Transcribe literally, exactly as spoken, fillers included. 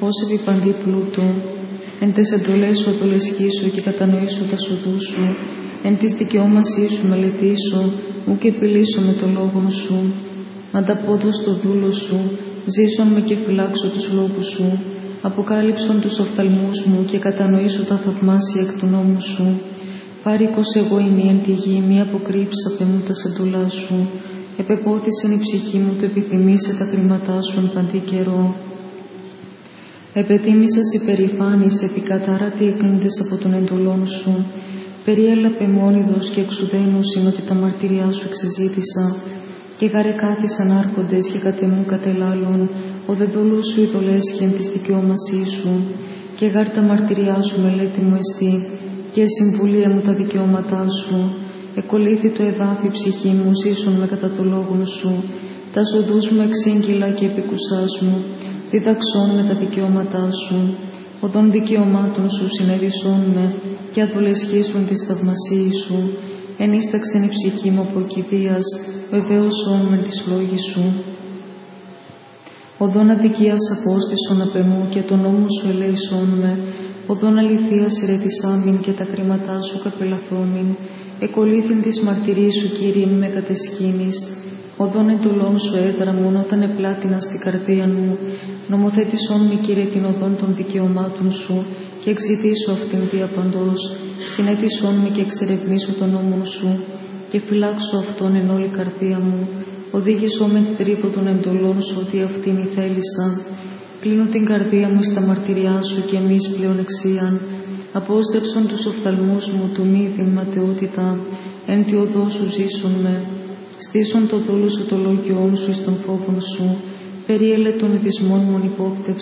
φως επί παντή πλούτου. Εν τες εντολές σου ατολεσχήσω και κατανοήσω τα σοδού σου. Εν της δικαιώμασή σου μελετήσω, ου και επιλύσω με το λόγον σου. Ανταπόδω στο δούλο σου, ζήσον με και φυλάξω τους λόγους σου. Αποκάλυψον τους οφθαλμούς μου και κατανοήσω τα θαυμάσια εκ του νόμου σου. Πάρικος εγώ ημί εν τη γη, μη αποκρύψαπε μου τα εντολά σου. Επεπόθησεν η ψυχή μου το επιθυμήσε τα χρήματά σου εν παντή καιρό. Επετίμησας υπερηφάνης, επικατάρατη εκλούντες από τον εντολών σου. Περιέλαπε μόνιδος και εξουδένους είναι ότι τα μαρτυριά σου εξεζήτησα. Και γαρεκάθησαν άρχοντες και κατεμού κατελάλων, ο δεδολού σου ειδολέσχεν της δικαιώμασή σου. Και γάρ τα μαρτυριά σου μελέτη μου εστί, και συμβουλία μου τα δικαιώματά σου. Εκολύθη το εδάφι ψυχή μου, ζήσον με κατά το λόγον σου. Τα οδούς μου εξήγγυλα και επικουσάς μου, διδαξών με τα δικαιώματά σου. Οδών δικαιωμάτων σου συνέβησόν με, και αδολεσχίσουν της θαυμασίης σου. Ενίσταξεν η ψυχή μου από κηδείας, βεβαίωσόν με τις λόγοι σου. Οδόν αδικίας απόστησον απ' εμού και τον νόμο σου ελέησόν με. Οδόν αληθείας ηρετισάμην και τα κρίματά σου καπελαθόμην. Εκολύθην της μαρτυρίας σου, Κύριε, μη με κατεσχήνεις. Οδόν εντολών σου έδραμουν όταν επλάτηνα στην καρδία μου. Νομοθέτησόν μη, Κύριε, την οδόν των δικαιωμάτων σου και εξητήσω αυτήν διαπαντός. Συνέτησόν μη και εξερευνήσω τον νόμο σου και φυλάξω αυτόν εν όλη καρδία μου. Οδήγησό με την τρύπο των εντολών σου ότι αυτήν η θέλησα. Κλείνω την καρδία μου στα μαρτυριά σου και εμείς πλέον εξίαν. Απόστρεψον τους οφθαλμούς μου του μη την ματαιότητα, εν τη οδό σου ζήσουν με. Στήσον το δόλο σου το λόγιόν σου εις τον φόβον σου. Περιέλε των ηθισμών μου υπόπτευση.